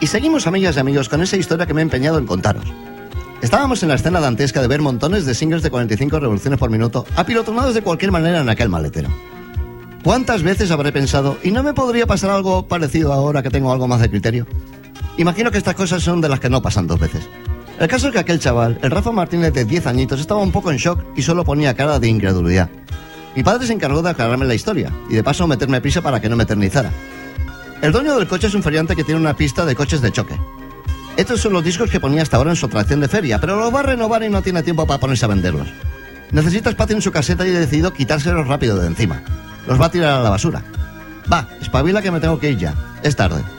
Y seguimos, amigas y amigos, con esa historia que me he empeñado en contaros. Estábamos en la escena dantesca de ver montones de singles de 45 revoluciones por minuto apilotonados de cualquier manera en aquel maletero. ¿Cuántas veces habré pensado, y no me podría pasar algo parecido ahora que tengo algo más de criterio? Imagino que estas cosas son de las que no pasan dos veces. El caso es que aquel chaval, el Rafa Martínez de 10 añitos, estaba un poco en shock y solo ponía cara de incredulidad. Mi padre se encargó de aclararme la historia y de paso meterme prisa para que no me eternizara. El dueño del coche es un feriante que tiene una pista de coches de choque. Estos son los discos que ponía hasta ahora en su atracción de feria, pero los va a renovar y no tiene tiempo para ponerse a venderlos. Necesita espacio en su caseta y he decidido quitárselos rápido de encima. Los va a tirar a la basura. Va, espabila que me tengo que ir ya. Es tarde.